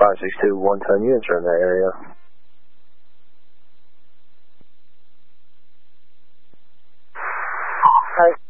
562, 110 units are in that area. Alright.